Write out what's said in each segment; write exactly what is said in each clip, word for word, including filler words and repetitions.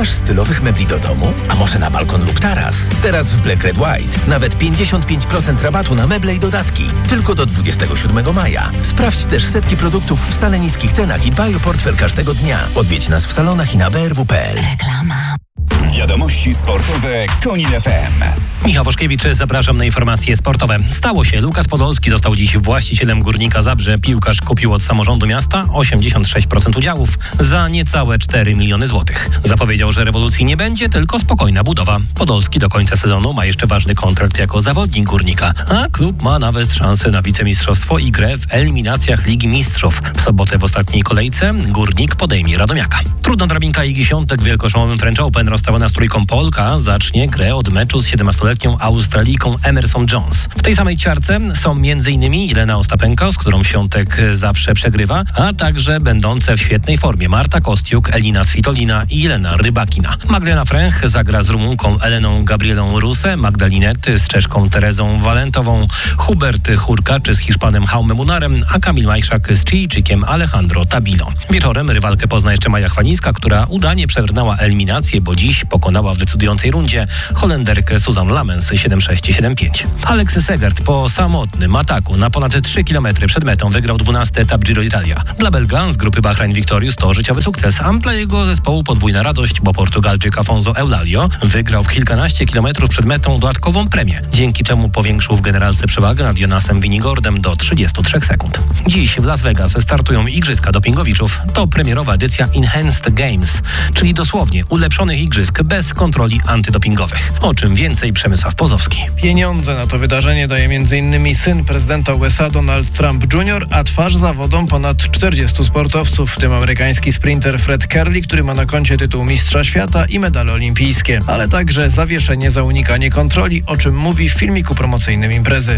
Szukasz stylowych mebli do domu? A może na balkon lub taras? Teraz w Black Red White nawet pięćdziesiąt pięć procent rabatu na meble i dodatki. Tylko do dwudziestego siódmego maja. Sprawdź też setki produktów w stale niskich cenach i dbaj o portfel każdego dnia. Odwiedź nas w salonach i na b r w kropka p l. Reklama. Wiadomości sportowe Konin F M. Michał Woszkiewicz, zapraszam na informacje sportowe. Stało się. Lukas Podolski został dziś właścicielem Górnika Zabrze. Piłkarz kupił od samorządu miasta osiemdziesiąt sześć procent udziałów za niecałe cztery miliony złotych. Zapowiedział, że rewolucji nie będzie, tylko spokojna budowa. Podolski do końca sezonu ma jeszcze ważny kontrakt jako zawodnik Górnika, a klub ma nawet szansę na wicemistrzostwo i grę w eliminacjach Ligi Mistrzów. W sobotę w ostatniej kolejce Górnik podejmie Radomiaka. Trudna drabinka Igi Świątek w wielkoszlemowym French Open rozstawiona z trójką Polka zacznie grę od meczu z siedemnastoletnią Australijką Emerson Jones. W tej samej ćwiarce są m.in. Jelena Ostapenko, z którą Świątek zawsze przegrywa, a także będące w świetnej formie Marta Kostiuk, Elina Svitolina i Jelena Rybakina. Magdalena Fręch zagra z Rumunką Eleną Gabrielą Ruse, Magdalinet z Czeszką Terezą Walentową, Hubert Hurkacz z Hiszpanem Jaume Munarem, a Kamil Majszak z Chilijczykiem Alejandro Tabilo. Wieczorem rywalkę pozna jeszcze Maja Chwalińska, która udanie przebrnęła eliminację, bo dziś pokonała w decydującej rundzie Holenderkę Susan Lamens siedem sześć siedem pięć. Alex Segert po samotnym ataku na ponad trzy kilometry przed metą wygrał dwunasty etap Giro d'Italia. Dla Belga z grupy Bahrain Victorious to życiowy sukces, a dla jego zespołu podwójna radość, bo Portugalczyk Afonso Eulalio wygrał kilkanaście kilometrów przed metą dodatkową premię, dzięki czemu powiększył w generalce przewagę nad Jonasem Winigordem do trzydziestu trzech sekund. Dziś w Las Vegas startują Igrzyska Dopingowiczów. To premierowa edycja Enhanced Games, czyli dosłownie ulepszonych igrzysk bez kontroli antydopingowych. O czym więcej Przemysław Pozowski. Pieniądze na to wydarzenie daje m.in. syn prezydenta U S A Donald Trump junior, a twarz zawodom ponad czterdziestu sportowców, w tym amerykański sprinter Fred Kerley, który ma na koncie tytuł mistrza świata i medale olimpijskie, ale także zawieszenie za unikanie kontroli, o czym mówi w filmiku promocyjnym imprezy.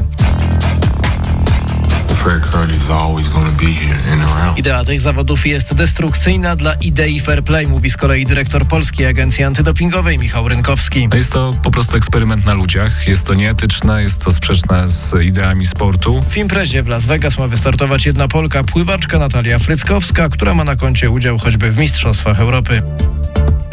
Idea tych zawodów jest destrukcyjna dla idei fair play, mówi z kolei dyrektor Polskiej Agencji Antydopingowej Michał Rynkowski. Jest to po prostu eksperyment na ludziach, jest to nieetyczne, jest to sprzeczne z ideami sportu. W imprezie w Las Vegas ma wystartować jedna Polka, pływaczka Natalia Fryckowska, która ma na koncie udział choćby w Mistrzostwach Europy.